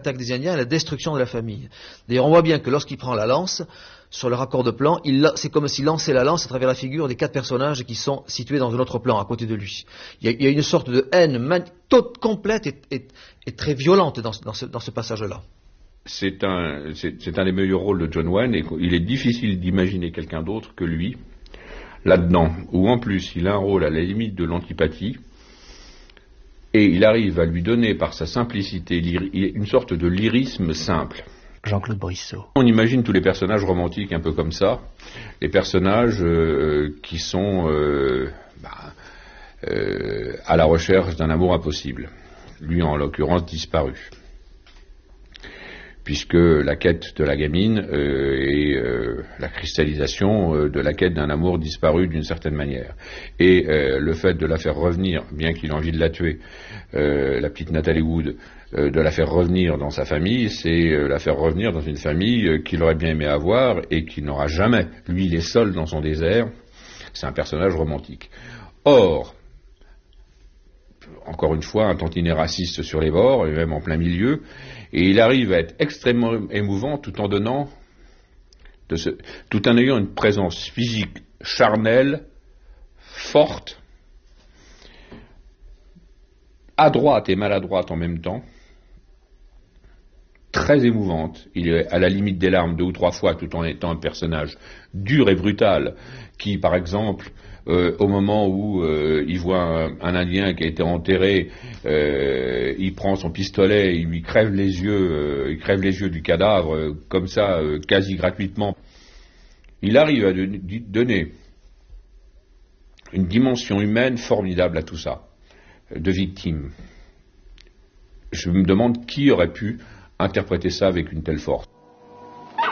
l'attaque des Indiens et la destruction de la famille. D'ailleurs, on voit bien que lorsqu'il prend la lance, sur le raccord de plan, c'est comme s'il lançait la lance à travers la figure des 4 personnages qui sont situés dans un autre plan à côté de lui. Il y a une sorte de haine toute complète et très violente dans ce passage-là. C'est un des meilleurs rôles de John Wayne, et il est difficile d'imaginer quelqu'un d'autre que lui là-dedans, où en plus il a un rôle à la limite de l'antipathie, et il arrive à lui donner par sa simplicité une sorte de lyrisme simple. Jean-Claude Brissot. On imagine tous les personnages romantiques un peu comme ça, les personnages qui sont à la recherche d'un amour impossible, lui en l'occurrence disparu, puisque la quête de la gamine est la cristallisation de la quête d'un amour disparu d'une certaine manière. Et le fait de la faire revenir, bien qu'il ait envie de la tuer, la petite Natalie Wood, de la faire revenir dans sa famille, c'est la faire revenir dans une famille qu'il aurait bien aimé avoir et qu'il n'aura jamais. Lui, il est seul dans son désert, c'est un personnage romantique. Or, encore une fois, un tantinet raciste sur les bords, et même en plein milieu, et il arrive à être extrêmement émouvant tout en ayant une présence physique charnelle, forte, adroite et maladroite en même temps, très émouvante. Il est à la limite des larmes 2 ou 3 fois, tout en étant un personnage dur et brutal, qui, par exemple, au moment où il voit un Indien qui a été enterré, il prend son pistolet, il lui crève les yeux du cadavre, comme ça, quasi gratuitement. Il arrive à donner une dimension humaine formidable à tout ça, de victime. Je me demande qui aurait pu interpréter ça avec une telle force.